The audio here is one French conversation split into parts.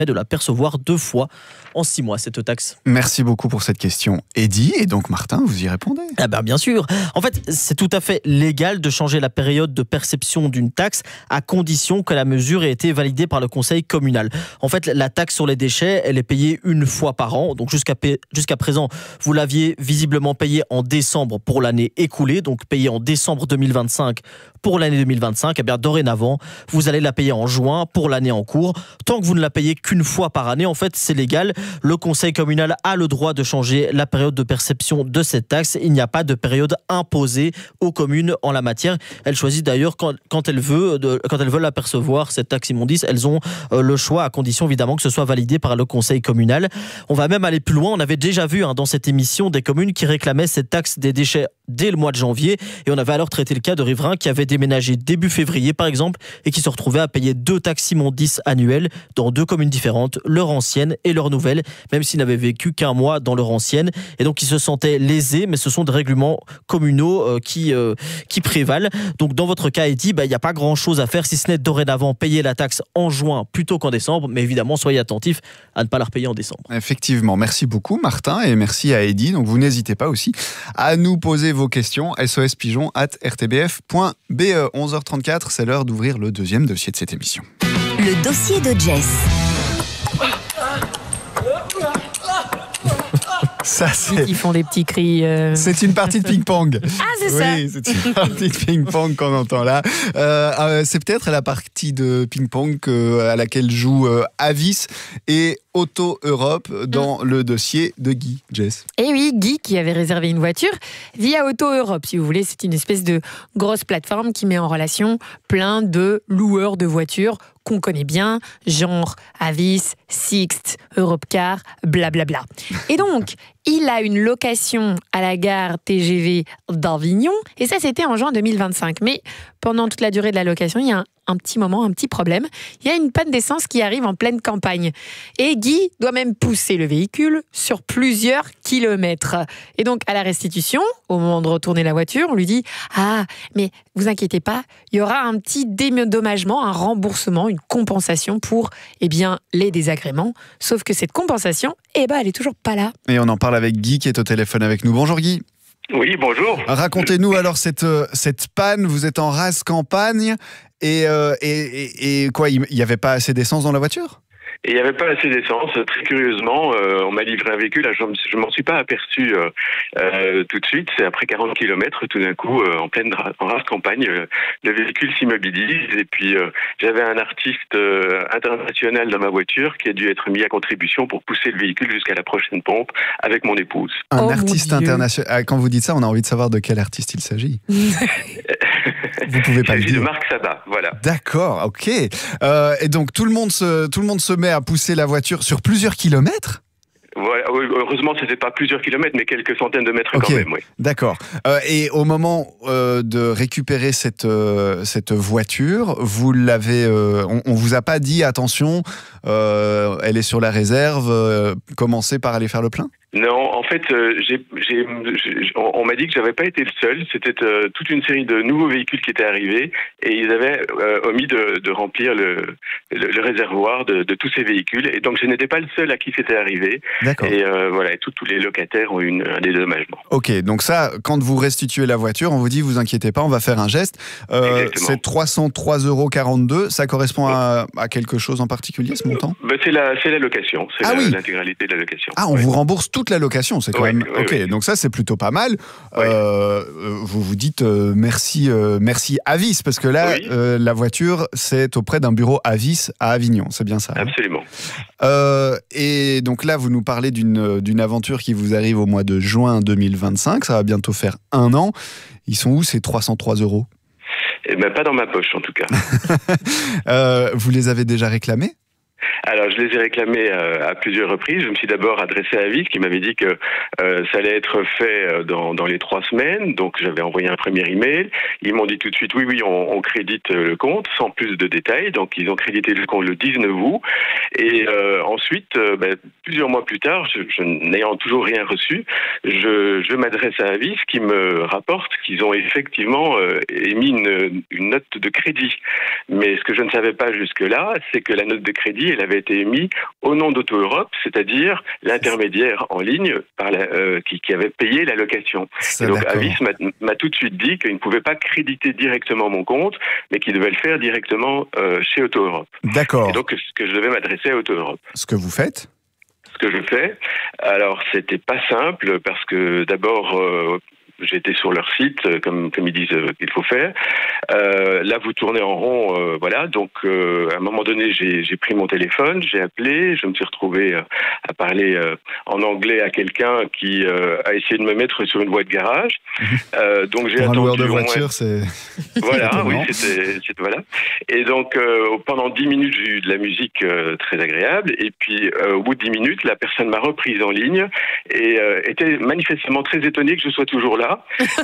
de la percevoir 2 fois en 6 mois, cette taxe. Merci beaucoup pour cette question, Eddy. Et donc, Martin, vous y répondez? Bien sûr. En fait, c'est tout à fait légal de changer la période de perception d'une taxe à condition que la mesure ait été validée par le conseil communal. En fait, la taxe sur les déchets, elle est payée 1 fois par an. Donc, jusqu'à présent, vous l'aviez visiblement payée en décembre pour l'année écoulée, donc payée en décembre 2025 pour l'année 2025. Dorénavant, vous allez la payer en juin pour l'année en cours. Tant que vous ne la payez qu'une fois par année, en fait, c'est légal. Le conseil communal a le droit de changer la période de perception de cette taxe. Il n'y a pas de période imposée aux communes en la matière. Elles choisissent d'ailleurs quand elles veulent apercevoir cette taxe immondice. Elles ont le choix, à condition évidemment que ce soit validé par le conseil communal. On va même aller plus loin. On avait déjà vu dans cette émission des communes qui réclamaient cette taxe des déchets dès le mois de janvier. Et on avait alors traité le cas de riverains qui avaient déménagé début février, par exemple, et qui se retrouvaient à payer 2 taxes immondices annuelles dans 2 communes différentes, leur ancienne et leur nouvelle, même s'ils n'avaient vécu qu'un mois dans leur ancienne. Et donc, ils se sentaient lésés, mais ce sont des règlements communaux qui prévalent. Donc, dans votre cas, Eddy, il n'y a pas grand-chose à faire, si ce n'est dorénavant payer la taxe en juin plutôt qu'en décembre. Mais évidemment, soyez attentifs à ne pas la repayer en décembre. Effectivement. Merci beaucoup, Martin, et merci à Eddy. Donc, vous n'hésitez pas aussi à nous poser vos questions. sospigeon@rtbf.be. 11h34, c'est l'heure d'ouvrir le deuxième dossier de cette émission. Le dossier de Jess. Ça, Ils font des petits cris. C'est une partie de ping-pong. Ah, c'est ça. Oui, c'est une partie de ping-pong qu'on entend là. C'est peut-être la partie de ping-pong à laquelle joue Avis et Auto Europe dans le dossier de Guy. Jess. Et oui, Guy qui avait réservé une voiture via Auto Europe, si vous voulez. C'est une espèce de grosse plateforme qui met en relation plein de loueurs de voitures qu'on connaît bien, genre Avis, Sixt, Europcar, blablabla. Et donc, il a une location à la gare TGV d'Avignon, et ça, c'était en juin 2025. Mais pendant toute la durée de la location, il y a un petit problème. Il y a une panne d'essence qui arrive en pleine campagne. Et Guy doit même pousser le véhicule sur plusieurs kilomètres. Et donc, à la restitution, au moment de retourner la voiture, on lui dit « Ah, mais vous inquiétez pas, il y aura un petit dédommagement, un remboursement, une compensation pour les désagréments. » Sauf que cette compensation, elle est toujours pas là. Et on en parle avec Guy qui est au téléphone avec nous. Bonjour Guy. Oui, bonjour. Racontez-nous alors cette panne. Vous êtes en rase campagne et quoi, il n'y avait pas assez d'essence dans la voiture ? Et il n'y avait pas assez d'essence. Très curieusement, on m'a livré un véhicule. Je ne m'en suis pas aperçu tout de suite. C'est après 40 km, tout d'un coup, en race campagne, le véhicule s'immobilise. Et puis, j'avais un artiste international dans ma voiture qui a dû être mis à contribution pour pousser le véhicule jusqu'à la prochaine pompe avec mon épouse. Un artiste international. Quand vous dites ça, on a envie de savoir de quel artiste il s'agit. Vous pouvez pas le dire. Il s'agit de Marc Sabat, voilà. D'accord, ok. Et donc tout le monde se met à pousser la voiture sur plusieurs kilomètres ? Voilà, heureusement, c'était pas plusieurs kilomètres, mais quelques centaines de mètres quand même, oui. D'accord. Et au moment de récupérer cette voiture, vous l'avez, on vous a pas dit attention, elle est sur la réserve, commencez par aller faire le plein ? Non, en fait, on m'a dit que j'avais pas été le seul. C'était toute une série de nouveaux véhicules qui étaient arrivés et ils avaient omis de remplir le réservoir de tous ces véhicules. Et donc, je n'étais pas le seul à qui c'était arrivé. D'accord. Et voilà, tous les locataires ont eu un dédommagement. Ok, donc ça, quand vous restituez la voiture, on vous dit, vous inquiétez pas, on va faire un geste. C'est 303,42 €. Ça correspond à quelque chose en particulier, ce montant ? C'est la location. C'est l'intégralité de la location. Ah, on vous rembourse toute la location, c'est quand même... Oui, ok, oui. Donc ça, c'est plutôt pas mal. Oui. Vous vous dites merci Avis, parce que là, la voiture, c'est auprès d'un bureau Avis à Avignon, c'est bien ça ? Absolument. Et donc là, vous nous parlez d'une aventure qui vous arrive au mois de juin 2025, ça va bientôt faire 1 an. Ils sont où ces 303 €? Eh ben, pas dans ma poche, en tout cas. Vous les avez déjà réclamés ? Alors, je les ai réclamés à plusieurs reprises. Je me suis d'abord adressé à Avis, qui m'avait dit que ça allait être fait dans les 3 semaines. Donc, j'avais envoyé un premier email. Ils m'ont dit tout de suite, oui, on crédite le compte, sans plus de détails. Donc, ils ont crédité le compte le 19 août. Et ensuite, plusieurs mois plus tard, je n'ayant toujours rien reçu, je m'adresse à Avis, qui me rapporte qu'ils ont effectivement émis une note de crédit. Mais ce que je ne savais pas jusque-là, c'est que la note de crédit elle avait été émise au nom d'Auto Europe, c'est-à-dire l'intermédiaire en ligne qui avait payé la location. Et donc Avis m'a tout de suite dit qu'il ne pouvait pas créditer directement mon compte, mais qu'il devait le faire directement chez Auto Europe. D'accord. Et donc que je devais m'adresser à Auto Europe. Ce que vous faites ? Ce que je fais, alors c'était pas simple parce que d'abord j'étais sur leur site, comme ils disent qu'il faut faire. Là, vous tournez en rond, voilà. Donc, à un moment donné, j'ai pris mon téléphone, j'ai appelé, je me suis retrouvé à parler en anglais à quelqu'un qui a essayé de me mettre sur une voie de garage. Donc, j'ai attendu. Un loueur de voiture, c'est. Voilà, oui, c'était voilà. Et donc, pendant 10 minutes, j'ai eu de la musique très agréable. Et puis, au bout de 10 minutes, la personne m'a reprise en ligne et était manifestement très étonnée que je sois toujours là.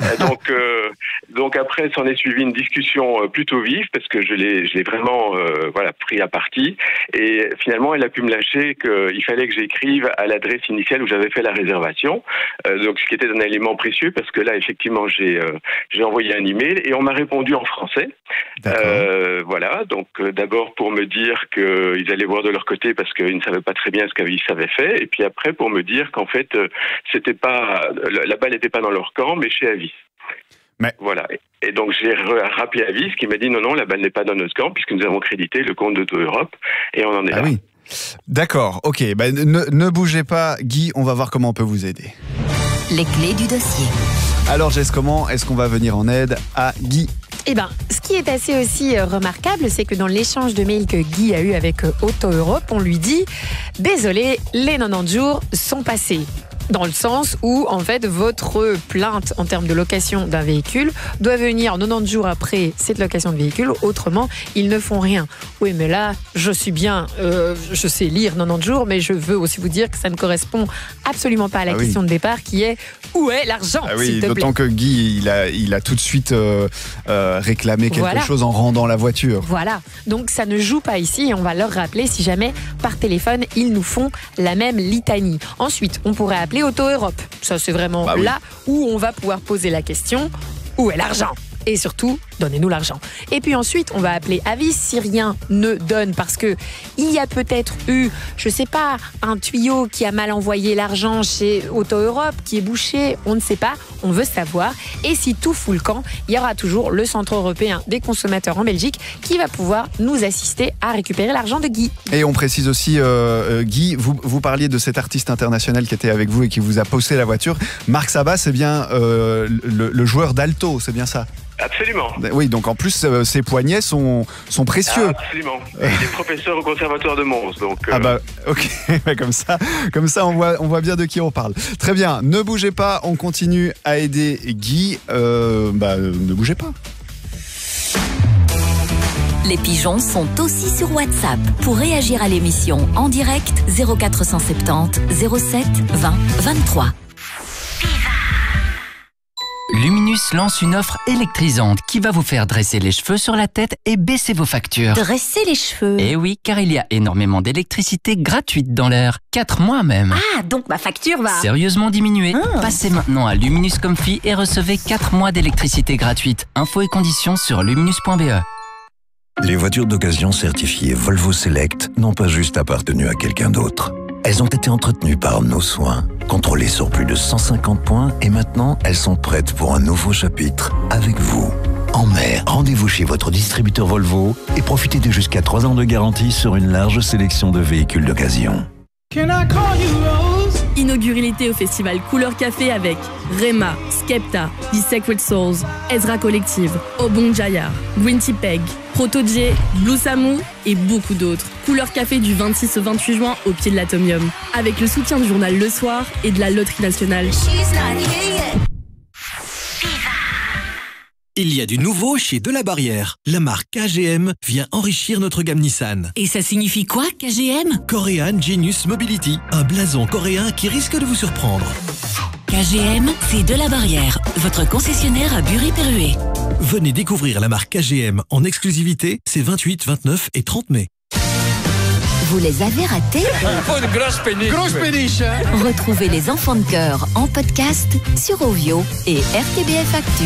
Donc après, s'en est suivi une discussion plutôt vive parce que je l'ai vraiment pris à partie. Et finalement, elle a pu me lâcher qu'il fallait que j'écrive à l'adresse initiale où j'avais fait la réservation. Donc ce qui était un élément précieux parce que là, effectivement, j'ai envoyé un email et on m'a répondu en français. Voilà. Donc d'abord pour me dire qu'ils allaient voir de leur côté parce qu'ils ne savaient pas très bien ce qu'Avis avait fait. Et puis après pour me dire qu'en fait, c'était pas la balle n'était pas dans leur camp, mais chez Avis. Mais... Voilà. Et donc j'ai rappelé Avis qui m'a dit non, la balle n'est pas dans notre camp puisque nous avons crédité le compte d'Auto Europe et on en est là. Oui. D'accord, ok. Ne bougez pas, Guy, on va voir comment on peut vous aider. Les clés du dossier. Alors Jess, comment est-ce qu'on va venir en aide à Guy ? Eh bien, ce qui est assez aussi remarquable, c'est que dans l'échange de mails que Guy a eu avec Auto Europe, on lui dit « Désolé, les 90 jours sont passés ». Dans le sens où, en fait, votre plainte en termes de location d'un véhicule doit venir 90 jours après cette location de véhicule. Autrement, ils ne font rien. Oui, mais là, je suis bien, je sais lire 90 jours, mais je veux aussi vous dire que ça ne correspond absolument pas à la question de départ qui est où est l'argent, s'il te plaît. D'autant que Guy, il a tout de suite réclamé quelque chose en rendant la voiture. Voilà. Donc, ça ne joue pas ici et on va leur rappeler si jamais, par téléphone, ils nous font la même litanie. Ensuite, on pourrait appeler Auto Europe. Ça, c'est vraiment là où on va pouvoir poser la question où est l'argent ? Et surtout, donnez-nous l'argent. Et puis ensuite, on va appeler Avis si rien ne donne parce que il y a peut-être eu, je sais pas, un tuyau qui a mal envoyé l'argent chez Auto Europe, qui est bouché, on ne sait pas, on veut savoir. Et si tout fout le camp, il y aura toujours le Centre européen des consommateurs en Belgique qui va pouvoir nous assister à récupérer l'argent de Guy. Et on précise aussi, Guy, vous parliez de cet artiste international qui était avec vous et qui vous a posté la voiture. Marc Sabat, c'est bien le joueur d'alto, c'est bien ça ? Absolument. Oui, donc en plus, ses poignets sont précieux. Absolument. Il est professeur au conservatoire de Mons. Donc, Ah bah, ok. comme ça, on voit bien de qui on parle. Très bien. Ne bougez pas. On continue à aider Guy. Ne bougez pas. Les pigeons sont aussi sur WhatsApp. Pour réagir à l'émission en direct, 0470 07 20 23. Luminus lance une offre électrisante qui va vous faire dresser les cheveux sur la tête et baisser vos factures. Dresser les cheveux. Eh oui, car il y a énormément d'électricité gratuite dans l'air. 4 mois même. Ah, donc ma facture va... Sérieusement diminuer. Passez maintenant à Luminus Comfy et recevez 4 mois d'électricité gratuite. Infos et conditions sur luminus.be. Les voitures d'occasion certifiées Volvo Select n'ont pas juste appartenu à quelqu'un d'autre. Elles ont été entretenues par nos soins, contrôlées sur plus de 150 points et maintenant, elles sont prêtes pour un nouveau chapitre avec vous. En mer, rendez-vous chez votre distributeur Volvo et profitez de jusqu'à 3 ans de garantie sur une large sélection de véhicules d'occasion. Inaugurez l'été au festival Couleur Café avec Rema, Skepta, The Sacred Souls, Ezra Collective, Obon Jaya, Gwinty Peg, Proto-J, Blue Samu et beaucoup d'autres. Couleur Café du 26 au 28 juin au pied de l'Atomium. Avec le soutien du journal Le Soir et de la Loterie Nationale. Il y a du nouveau chez Delabarrière. La marque KGM vient enrichir notre gamme Nissan. Et ça signifie quoi, KGM ? Korean Genius Mobility, un blason coréen qui risque de vous surprendre. KGM, c'est Delabarrière, votre concessionnaire à Bury-Perruet. Venez découvrir la marque KGM en exclusivité ces 28, 29 et 30 mai. Vous les avez ratés ? Une grosse péniche. Grosse péniche. Retrouvez les enfants de cœur en podcast sur Ovio et RTBF Actu.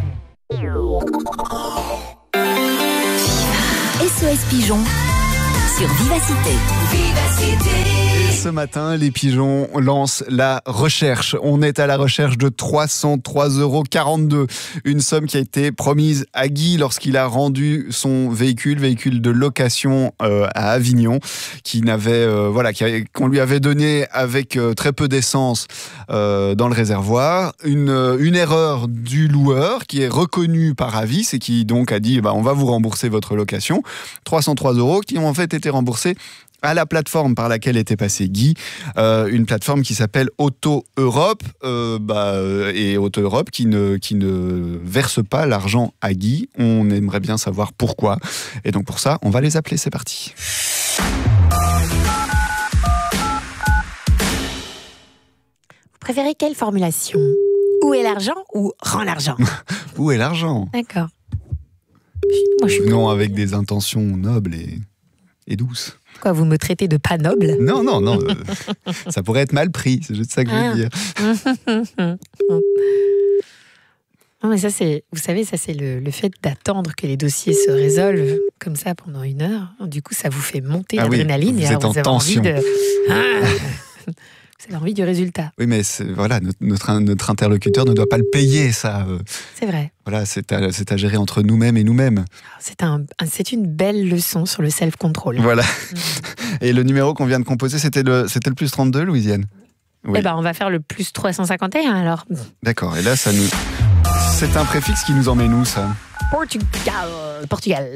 SOS Pigeon, sur Vivacité. Et ce matin, les pigeons lancent la recherche. On est à la recherche de 303,42 €. Une somme qui a été promise à Guy lorsqu'il a rendu son véhicule de location à Avignon, qu'on lui avait donné avec très peu d'essence dans le réservoir. Une erreur du loueur qui est reconnue par Avis et qui donc a dit on va vous rembourser votre location. 303 € qui ont en fait été remboursés à la plateforme par laquelle était passé Guy, une plateforme qui s'appelle Auto Europe, et Auto Europe qui ne verse pas l'argent à Guy. On aimerait bien savoir pourquoi. Et donc pour ça, on va les appeler. C'est parti. Vous préférez quelle formulation ? Où est l'argent ou rends l'argent ? Où est l'argent ? D'accord. Non, avec des intentions nobles et douces. Quoi, vous me traitez de pas noble ? Non. Ça pourrait être mal pris, c'est juste ça que je veux dire. Non, mais ça, vous savez, ça, c'est le fait d'attendre que les dossiers se résolvent comme ça pendant 1 heure. Du coup, ça vous fait monter l'adrénaline et vous avez envie de... Vous avez envie du résultat. Oui, mais notre interlocuteur ne doit pas le payer, ça. C'est vrai. Voilà, c'est à gérer entre nous-mêmes et nous-mêmes. C'est une belle leçon sur le self-control. Voilà. Et le numéro qu'on vient de composer, c'était le plus 32, Louisiane. Oui. Eh ben, on va faire le plus 351 alors. D'accord. Et là, c'est un préfixe qui nous emmène où, ça ? Portugal,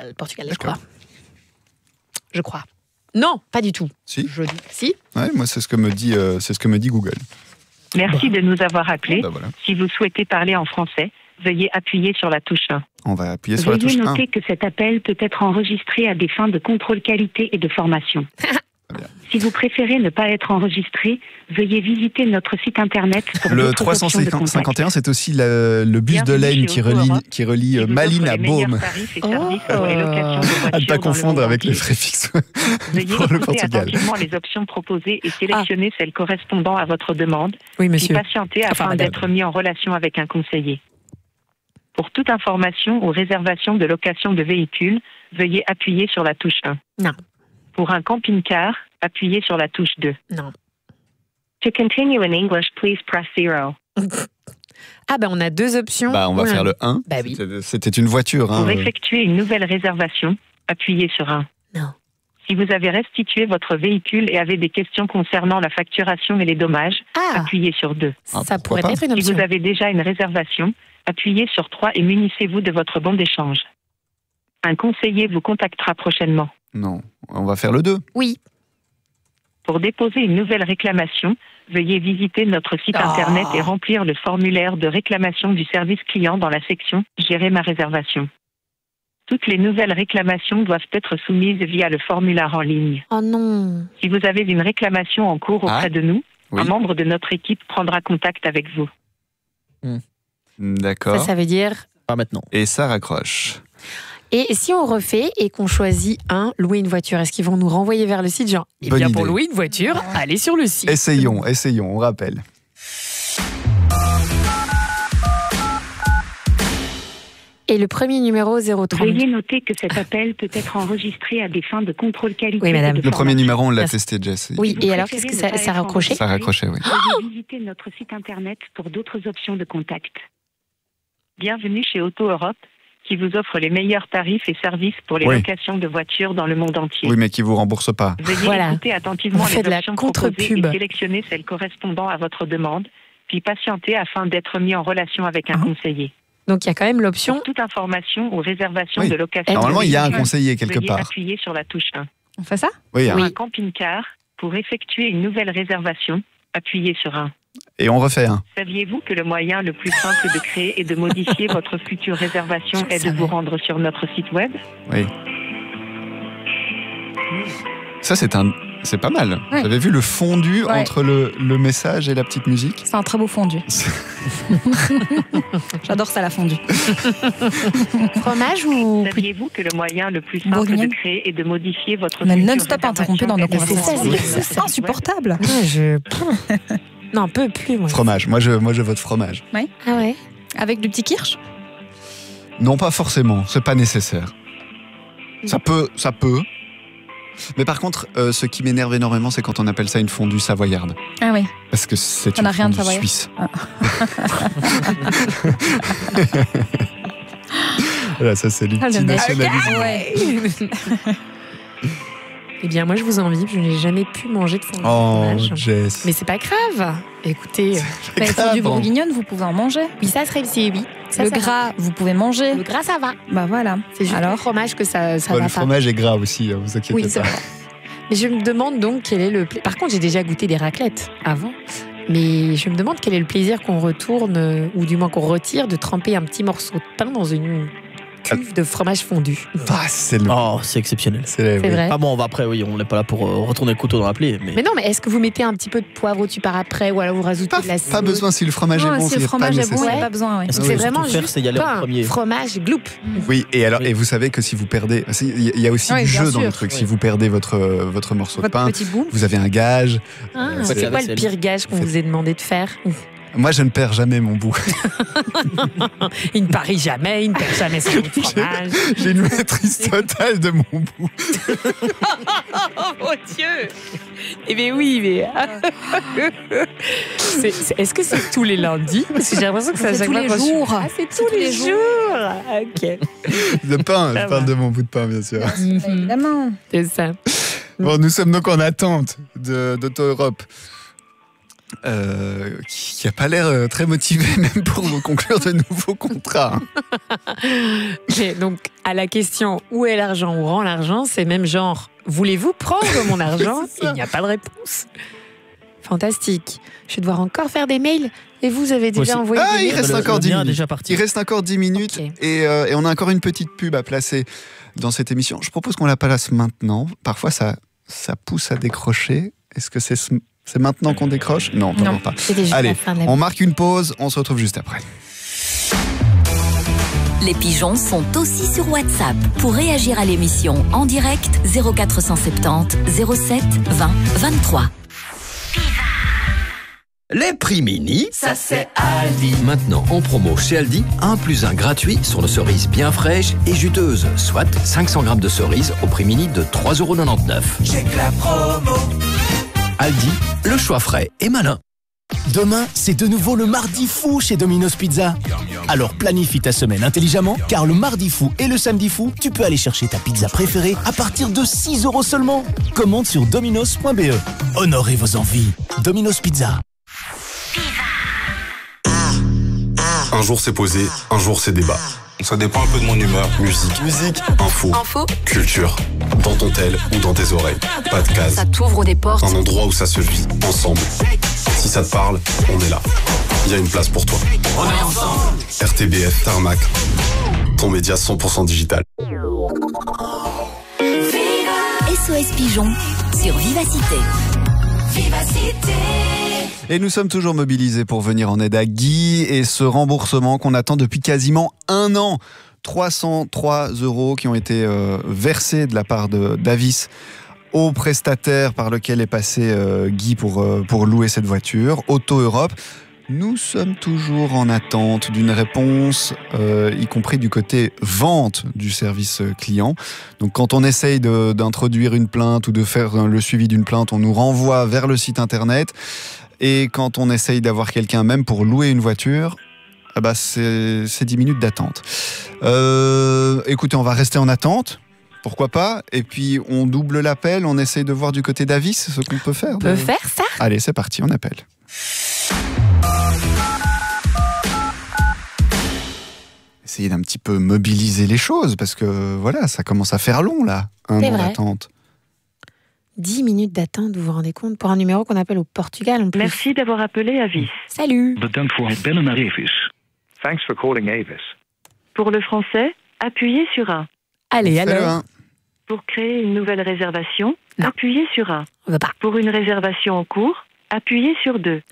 je crois. Non, pas du tout. Si. Si. Ouais, moi, c'est ce que me dit Google. Merci de nous avoir appelés. Voilà. Si vous souhaitez parler en français, veuillez appuyer sur la touche 1. On va appuyer sur la touche 1. Veuillez noter que cet appel peut être enregistré à des fins de contrôle qualité et de formation. Si vous préférez ne pas être enregistré, veuillez visiter notre site internet pour le 351, c'est aussi le bus de Lane qui relie Malines à Baume. À ne pas confondre avec les préfixes Veuillez pour le écouter Portugal. attentivement les options proposées et sélectionner celles correspondant à votre demande. Oui, monsieur. Puis patienter afin d'être mis en relation avec un conseiller. Pour toute information ou réservation de location de véhicules, veuillez appuyer sur la touche 1. Non. Pour un camping-car, appuyez sur la touche 2. Non. To continue in English, please press 0. Ah on a 2 options. On va faire le 1. Bah oui. C'était une voiture. Pour effectuer une nouvelle réservation, appuyez sur 1. Non. Si vous avez restitué votre véhicule et avez des questions concernant la facturation et les dommages, appuyez sur 2. Ça pourrait être une option. Si vous avez déjà une réservation, appuyez sur 3 et munissez-vous de votre bon d'échange. Un conseiller vous contactera prochainement. Non, on va faire le 2. Oui. Pour déposer une nouvelle réclamation, veuillez visiter notre site internet et remplir le formulaire de réclamation du service client dans la section « Gérer ma réservation ». Toutes les nouvelles réclamations doivent être soumises via le formulaire en ligne. Oh non. Si vous avez une réclamation en cours auprès de nous, un membre de notre équipe prendra contact avec vous. D'accord. Ça veut dire... Pas maintenant. Et ça raccroche. Et si on refait et qu'on choisit louer une voiture, est-ce qu'ils vont nous renvoyer vers le site genre Bonne idée. Pour louer une voiture, allez sur le site. Essayons, on rappelle. Et le premier numéro 030. Veuillez noter que cet appel peut être enregistré à des fins de contrôle qualité. Oui, madame. Le premier numéro, on l'a testé, Jess. Oui, et alors qu'est-ce que ça raccrochait ? Ça raccrochait, oui. Veuillez visiter notre site internet pour d'autres options de contact. Bienvenue chez Auto Europe, qui vous offre les meilleurs tarifs et services pour les locations de voitures dans le monde entier. Oui, mais qui ne vous rembourse pas. Veuillez écouter attentivement les options proposées contre-pub. et sélectionner celles correspondant à votre demande, puis patienter afin d'être mis en relation avec un conseiller. Donc il y a quand même l'option... Pour toute information ou réservation de location... Normalement, il y a un conseiller quelque part. Veuillez appuyer sur la touche 1. On fait ça ? Oui. Pour un camping-car, pour effectuer une nouvelle réservation, appuyez sur 1. Et on refait un. Saviez-vous que le moyen le plus simple de créer et de modifier votre future réservation est de vous rendre sur notre site web ? Oui. Ça, c'est pas mal. Ouais. Vous avez vu le fondu entre le message et la petite musique ? C'est un très beau fondu. J'adore ça, la fondue. Fromage ou... Saviez-vous que le moyen le plus simple de créer et de modifier votre Mais future non-stop interrompu dans nos conversations. C'est insupportable. Non, un peu plus, moi. Fromage. Moi, je vote fromage. Ouais. Ah ouais ? Avec du petit kirsch ? Non, pas forcément. C'est pas nécessaire. Ça peut. Mais par contre, ce qui m'énerve énormément, c'est quand on appelle ça une fondue savoyarde. Ah oui. Parce que c'est Ça une n'a rien de fondue savoyard. suisse. Ah. Voilà, ça c'est l'ultinationalisme. Ouais. Eh bien, moi, je vous envie. Je n'ai jamais pu manger de fondue Oh, au fromage. Jess. Mais c'est pas grave. Écoutez, La fondue bourguignonne, vous pouvez en manger. oui, ça serait oui. Ça, Le ça va. gras, vous pouvez manger. Le gras, ça va. Bah voilà. C'est juste le fromage que ça Oh, va le pas. fromage est gras aussi, vous inquiétez Oui, pas. c'est vrai. Mais je me demande donc quel est le. Par contre, j'ai déjà goûté des raclettes avant. Mais je me demande quel est le plaisir qu'on retourne, ou du moins qu'on retire, de tremper un petit morceau de pain dans une cuve de fromage fondu. Ah, c'est le... Oh, c'est exceptionnel. C'est vrai. Ah bon, on va après, oui, on n'est pas là pour retourner le couteau dans la plaie. Mais non, mais est-ce que vous mettez un petit peu de poivre au-dessus par après, ou alors vous rajoutez de la Pas besoin, si le fromage est bon, si le fromage est bon, il n'y a Ouais. pas besoin. Oui. Est-ce que C'est faut vraiment surtout faire, juste c'est y aller en pain, premier. fromage, gloup. Oui, et alors, Oui. et vous savez que si vous perdez, il y a aussi Oui, du bien jeu dans le sûr. truc. Oui. Si vous perdez votre morceau de Votre pain, petit bout. vous avez un gage. Ah, faites c'est la quoi le vaisselle. pire gage qu'on vous ait demandé de faire? Moi, je ne perds jamais mon bout. Il ne parie jamais, il ne perd jamais son bout de fromage. J'ai une maîtrise totale de mon bout. Oh mon Dieu! Eh bien oui, mais... Est-ce que c'est tous les lundis? Parce que j'ai l'impression que c'est à C'est chaque tous fois les quand je- jours. Ah, c'est tous les jours! Ok. Le pain, Ça je parle va. de mon bout de pain, bien sûr. Évidemment. C'est ça. Bon, nous sommes donc en attente d'Auto-Europe. Qui n'a pas l'air très motivé même pour conclure de nouveaux contrats. Mais donc, à la question où est l'argent, où rend l'argent, c'est même genre, voulez-vous prendre mon argent? C'est ça. Il n'y a pas de réponse. Fantastique. Je vais devoir encore faire des mails et vous avez déjà Aussi. envoyé Ah, des il mails. reste Le encore 10 lien est minutes. déjà parti. Il reste encore 10 minutes Ok. et on a encore une petite pub à placer dans cette émission. Je propose qu'on la place maintenant. Parfois, ça pousse à décrocher. Est-ce que c'est maintenant qu'on décroche? Non, Non. pas. C'était juste Allez, la fin de la on marque une pause. On se retrouve juste après. Les pigeons sont aussi sur WhatsApp. Pour réagir à l'émission en direct, 0470 07 20 23. Les prix mini, Ça c'est Aldi. maintenant en promo chez Aldi, 1 + 1 gratuit sur nos cerises bien fraîches et juteuses, soit 500 grammes de cerises au prix mini de 3,99 €. Check la promo. Aldi, le choix frais et malin. Demain, c'est de nouveau le mardi fou chez Domino's Pizza. Alors planifie ta semaine intelligemment, car le mardi fou et le samedi fou, tu peux aller chercher ta pizza préférée à partir de 6 € seulement. Commande sur dominos.be. Honorez vos envies. Domino's Pizza. Un jour c'est posé, un jour c'est débat. Ça dépend un peu de mon humeur. Musique, info, culture. Dans ton tel ou dans tes oreilles. Pas de case. Ça t'ouvre des portes. Un endroit où ça se vit, ensemble. Si ça te parle, on est là. Il y a une place pour toi. On est ensemble. RTBF Tarmac. Ton média 100% digital. SOS Pigeon sur Vivacité. Vivacité. Et nous sommes toujours mobilisés pour venir en aide à Guy et ce remboursement qu'on attend depuis quasiment un an. 303 € qui ont été versés de la part d'Avis au prestataire par lequel est passé Guy pour louer cette voiture, Auto-Europe. Nous sommes toujours en attente d'une réponse, y compris du côté vente du service client. Donc quand on essaye d'introduire une plainte ou de faire le suivi d'une plainte, on nous renvoie vers le site internet. Et quand on essaye d'avoir quelqu'un même pour louer une voiture, c'est 10 minutes d'attente. Écoutez, on va rester en attente. Pourquoi pas? Et puis on double l'appel, on essaye de voir du côté d'Avis ce qu'on peut faire. On peut faire ça? Allez, c'est parti, on appelle. Essayer d'un petit peu mobiliser les choses, parce que voilà, ça commence à faire long là, un C'est an vrai. d'attente. 10 minutes d'attente, vous vous rendez compte? Pour un numéro qu'on appelle au Portugal en plus. Merci d'avoir appelé Avis. Salut. Bedankt voor het bellen naar Avis. Thanks for calling Avis. Pour le français, appuyez sur 1. Allez, Fais-le, alors. hein. Pour créer une nouvelle réservation, Non. appuyez sur 1. On va pas. Pour une réservation en cours, appuyez sur 2.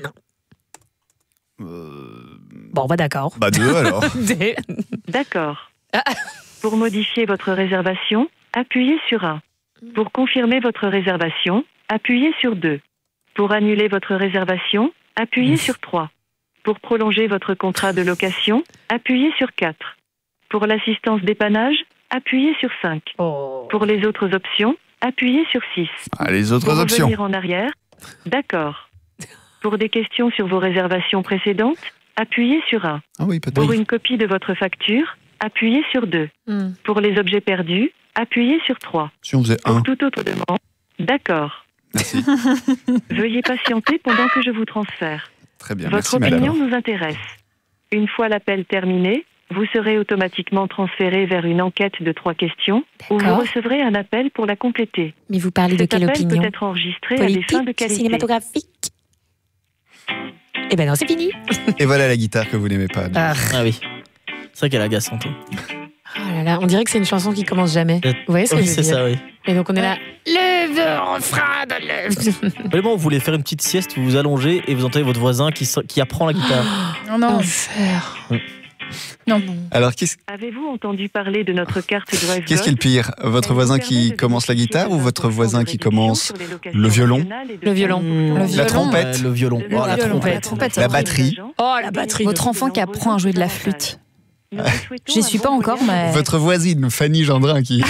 Bon, bah d'accord. Bah 2 alors. D'accord. Pour modifier votre réservation, appuyez sur 1. Pour confirmer votre réservation, appuyez sur 2. Pour annuler votre réservation, appuyez sur 3. Pour prolonger votre contrat de location, appuyez sur 4. Pour l'assistance dépannage, appuyez sur 5. Oh. Pour les autres options, appuyez sur 6. Les autres Pour options. revenir en arrière, d'accord. Pour des questions sur vos réservations précédentes, appuyez sur 1. Ah oui, peut-être. Pour une copie de votre facture, appuyez sur 2. Pour les objets perdus, appuyez sur 3. Si on faisait Pour 1. toute autre demande, d'accord. Merci. Veuillez patienter pendant que je vous transfère. Très bien, Votre merci opinion madame. nous intéresse. Une fois l'appel terminé, vous serez automatiquement transféré vers une enquête de 3 questions où vous recevrez un appel pour la compléter. Mais vous parlez de Cet quelle appel opinion? peut être enregistré à des Politique, fins de qualité. cinématographique? Eh ben non, c'est fini. Et voilà la guitare que vous n'aimez pas. Ah oui. C'est vrai qu'elle est agaçante. Oh là là, on dirait que c'est une chanson qui commence jamais. Vous voyez ce que Oui, je veux c'est dire? ça, oui. Et donc on est là. Le refrain de le. Vraiment, vous voulez faire une petite sieste, vous vous allongez et vous entendez votre voisin qui apprend la guitare. Oh non. Enfer. Non. Alors, Avez-vous entendu parler de notre carte Drive qu'est-ce qui est le pire? Votre voisin qui commence la guitare ou votre voisin qui commence le violon? Le violon. La trompette? Le violon. Oh, la trompette. La batterie? Oh, la batterie. Votre enfant qui apprend à jouer de la flûte. J'y suis pas encore, mais. Votre voisine, Fanny Gendrin, qui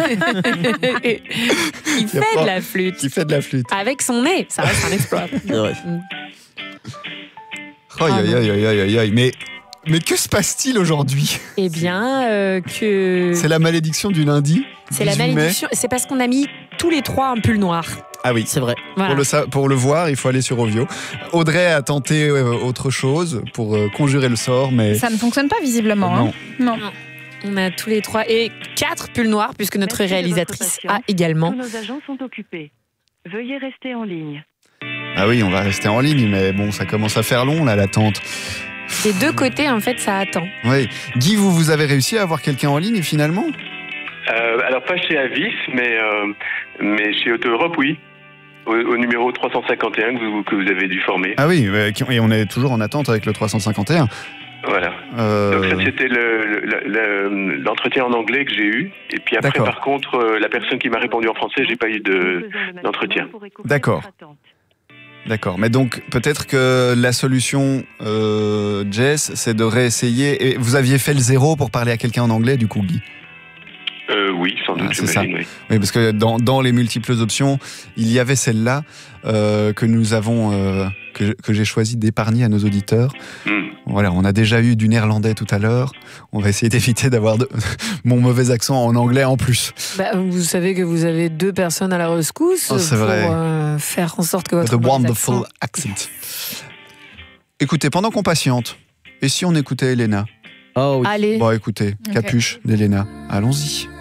Il fait de la flûte. qui fait de la flûte. Avec son nez, ça reste un exploit. C'est vrai. Aïe, aïe, aïe, aïe, aïe, aïe. Mais que se passe-t-il aujourd'hui? Eh bien, que. C'est la malédiction du lundi. C'est la 18 mai. malédiction. C'est parce qu'on a mis tous les trois un pull noir. Ah oui, c'est vrai. Voilà. Pour le voir, il faut aller sur Ovio. Audrey a tenté autre chose pour conjurer le sort, mais Ça ne fonctionne pas visiblement. Non. Hein. Non. On a tous les trois et 4 pulls noirs puisque notre Merci de réalisatrice votre a également. Tous nos agents sont occupés. Veuillez rester en ligne. ah oui, on va rester en ligne, mais bon, ça commence à faire long là, l'attente. Des deux côtés, en fait, ça attend. Oui. Guy, vous avez réussi à avoir quelqu'un en ligne finalement? Alors pas chez Avis, mais chez Auto Europe, oui. Au numéro 351 que vous avez dû former. Ah oui, et on est toujours en attente avec le 351. Voilà. Donc ça c'était l'entretien en anglais que j'ai eu. Et puis après D'accord. par contre la personne qui m'a répondu en français, j'ai pas eu d'entretien. D'accord. D'accord, mais donc peut-être que la solution, Jess, c'est de réessayer. Et vous aviez fait le 0 pour parler à quelqu'un en anglais, du coup, Guy? Oui, sans doute, c'est ça. j'imagine, oui. Oui, parce que dans les multiples options, il y avait celle-là que nous avons, que j'ai choisi d'épargner à nos auditeurs. Voilà, on a déjà eu du néerlandais tout à l'heure. On va essayer d'éviter d'avoir mon mauvais accent en anglais en plus. Bah, vous savez que vous avez 2 personnes à la rescousse Oh, c'est pour vrai. faire en sorte que votre The mauvais wonderful accent. Écoutez, pendant qu'on patiente, et si on écoutait Elena? Oh oui. Allez. Bon, écoutez, Ok. Capuche d'Elena. Allons-y.